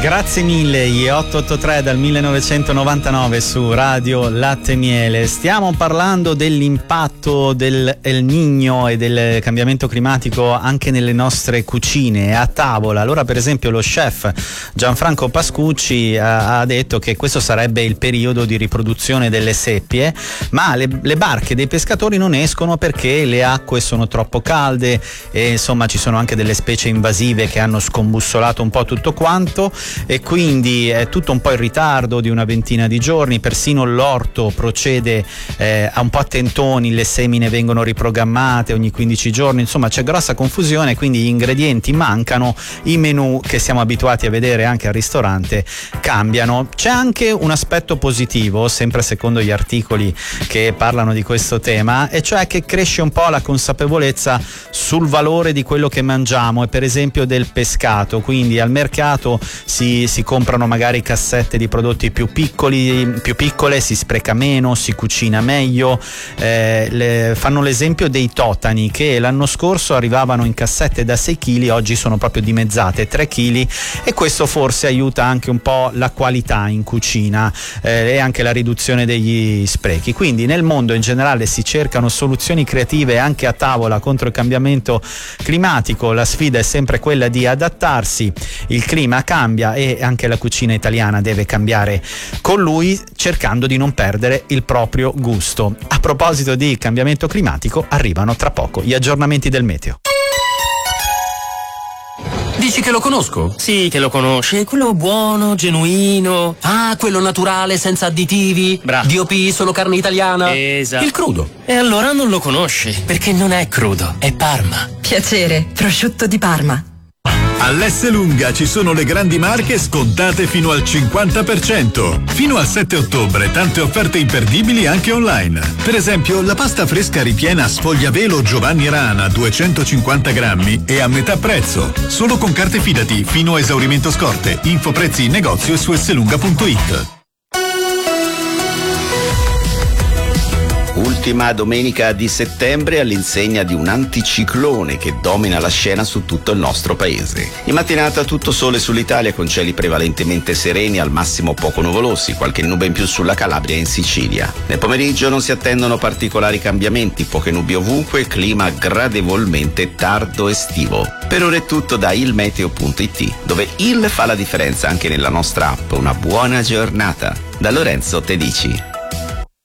Grazie mille, gli 883 dal 1999 su Radio Latte e Miele. Stiamo parlando dell'impatto del El Niño e del cambiamento climatico anche nelle nostre cucine a tavola. Allora, per esempio, lo chef Gianfranco Pascucci ha detto che questo sarebbe il periodo di riproduzione delle seppie, ma le barche dei pescatori non escono perché le acque sono troppo calde e insomma ci sono anche delle specie invasive che hanno scombussolato un po' tutto quanto, e quindi è tutto un po' in ritardo di una ventina di giorni. Persino l'orto procede a un po' a tentoni, le semine vengono riprogrammate ogni 15 giorni, insomma c'è grossa confusione, quindi gli ingredienti mancano, i menù che siamo abituati a vedere anche al ristorante cambiano. C'è anche un aspetto positivo, sempre secondo gli articoli che parlano di questo tema, e cioè che cresce un po' la consapevolezza sul valore di quello che mangiamo e per esempio del pescato, quindi al mercato si comprano magari cassette di prodotti più piccole, si spreca meno, si cucina meglio. Fanno l'esempio dei totani che l'anno scorso arrivavano in cassette da 6 kg, oggi sono proprio dimezzate, 3 kg, e questo forse aiuta anche un po' la qualità in cucina e anche la riduzione degli sprechi. Quindi nel mondo in generale si cercano soluzioni creative anche a tavola contro il cambiamento climatico. La sfida è sempre quella di adattarsi, il clima cambia e anche la cucina italiana deve cambiare con lui, cercando di non perdere il proprio gusto. A proposito di cambiamento climatico, arrivano tra poco gli aggiornamenti del meteo. Dici che lo conosco? Sì, che lo conosci, quello buono, genuino. Ah, quello naturale, senza additivi. Bravo. DOP, solo carne italiana. Esatto. Il crudo. E allora non lo conosci, perché non è crudo, è Parma. Piacere, prosciutto di Parma. All'Esselunga ci sono le grandi marche scontate fino al 50%. Fino al 7 ottobre tante offerte imperdibili anche online. Per esempio la pasta fresca ripiena Sfogliavelo Giovanni Rana 250 grammi e a metà prezzo. Solo con carte Fidati fino a esaurimento scorte. Info prezzi in negozio e su esselunga.it. Ultima domenica di settembre all'insegna di un anticiclone che domina la scena su tutto il nostro paese. In mattinata tutto sole sull'Italia con cieli prevalentemente sereni, al massimo poco nuvolosi, qualche nube in più sulla Calabria e in Sicilia. Nel pomeriggio non si attendono particolari cambiamenti, poche nubi ovunque, clima gradevolmente tardo estivo. Per ora è tutto da ilmeteo.it, dove il fa la differenza anche nella nostra app. Una buona giornata. Da Lorenzo Tedici.